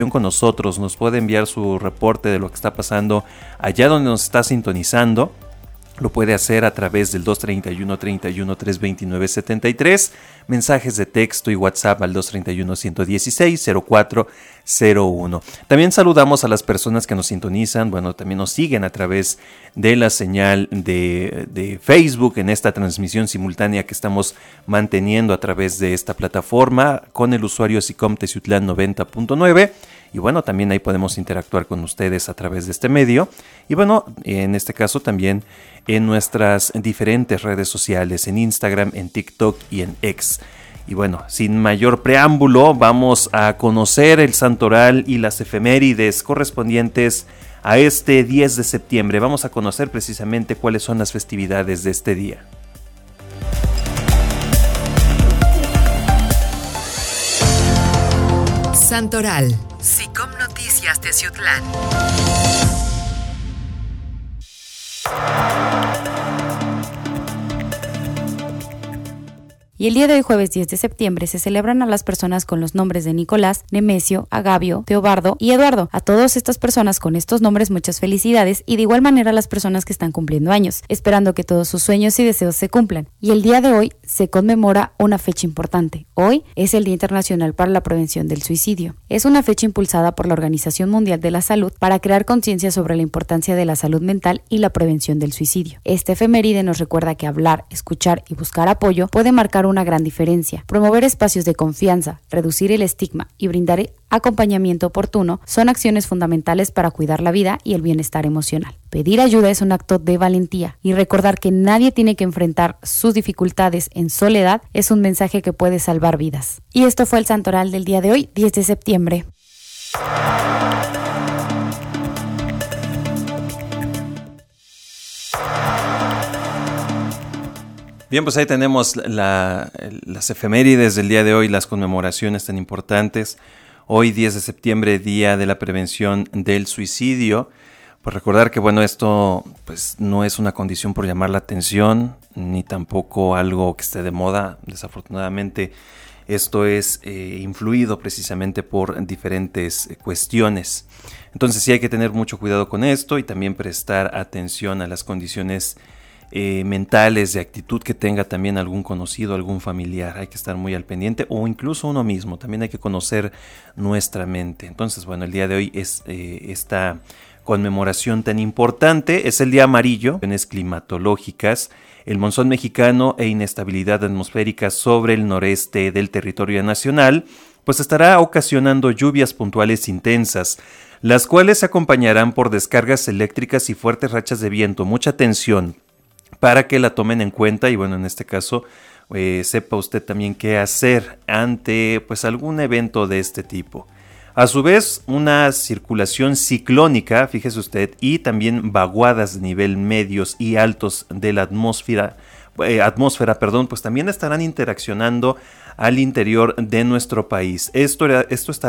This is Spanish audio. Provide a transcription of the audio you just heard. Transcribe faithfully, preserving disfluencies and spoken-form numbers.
con nosotros, nos puede enviar su reporte de lo que está pasando allá donde nos está sintonizando. Lo puede hacer a través del dos treinta y uno, treinta y uno, trescientos veintinueve, setenta y tres, mensajes de texto y WhatsApp al dos treinta y uno, ciento dieciséis, cero cuatro cero uno. También saludamos a las personas que nos sintonizan, bueno, también nos siguen a través de la señal de, de Facebook en esta transmisión simultánea que estamos manteniendo a través de esta plataforma con el usuario SICOM Teciutlán noventa punto nueve. Y bueno, también ahí podemos interactuar con ustedes a través de este medio. Y bueno, en este caso también en nuestras diferentes redes sociales, en Instagram, en TikTok y en X. Y bueno, sin mayor preámbulo, vamos a conocer el santoral y las efemérides correspondientes a este diez de septiembre. Vamos a conocer precisamente cuáles son las festividades de este día. Santoral. SICOM Noticias Teciutlán. Y el día de hoy, jueves diez de septiembre, se celebran a las personas con los nombres de Nicolás, Nemesio, Agavio, Teobardo y Eduardo. A todas estas personas con estos nombres muchas felicidades y de igual manera a las personas que están cumpliendo años, esperando que todos sus sueños y deseos se cumplan. Y el día de hoy se conmemora una fecha importante. Hoy es el Día Internacional para la Prevención del Suicidio. Es una fecha impulsada por la Organización Mundial de la Salud para crear conciencia sobre la importancia de la salud mental y la prevención del suicidio. Este efeméride nos recuerda que hablar, escuchar y buscar apoyo puede marcar un una gran diferencia. Promover espacios de confianza, reducir el estigma y brindar acompañamiento oportuno son acciones fundamentales para cuidar la vida y el bienestar emocional. Pedir ayuda es un acto de valentía y recordar que nadie tiene que enfrentar sus dificultades en soledad es un mensaje que puede salvar vidas. Y esto fue el santoral del día de hoy, diez de septiembre. Bien, pues ahí tenemos la, las efemérides del día de hoy, las conmemoraciones tan importantes. Hoy, diez de septiembre, Día de la Prevención del Suicidio. Pues recordar que, bueno, esto pues no es una condición por llamar la atención, ni tampoco algo que esté de moda. Desafortunadamente, esto es eh, influido precisamente por diferentes eh, cuestiones. Entonces sí hay que tener mucho cuidado con esto y también prestar atención a las condiciones Eh, mentales, de actitud que tenga también algún conocido, algún familiar. Hay que estar muy al pendiente, o incluso uno mismo. También hay que conocer nuestra mente. Entonces, bueno, el día de hoy es eh, esta conmemoración tan importante. Es el día amarillo, condiciones climatológicas, el monzón mexicano e inestabilidad atmosférica sobre el noreste del territorio nacional, pues estará ocasionando lluvias puntuales intensas, las cuales se acompañarán por descargas eléctricas y fuertes rachas de viento. Mucha atención para que la tomen en cuenta y bueno, en este caso eh, sepa usted también qué hacer ante pues algún evento de este tipo. A su vez, una circulación ciclónica, fíjese usted, y también vaguadas de nivel medios y altos de la atmósfera, eh, atmósfera, perdón, pues también estarán interaccionando al interior de nuestro país. Esto, esto estará